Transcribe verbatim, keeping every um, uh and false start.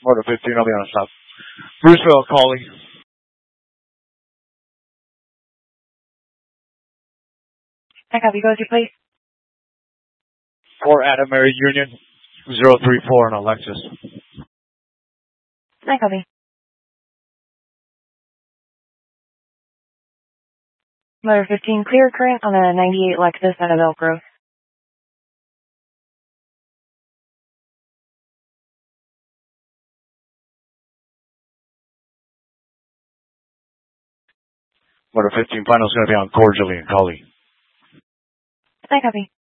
Motor fifteen, I'll be on stop. Bruceville calling. I copy. Go to please. For Adam Mary Union, zero three four on Alexis. I copy. Motor fifteen, clear current on a ninety-eight Lexus out of Elk Grove. Motor fifteen, final's going to be on Cordially and Cully. I copy.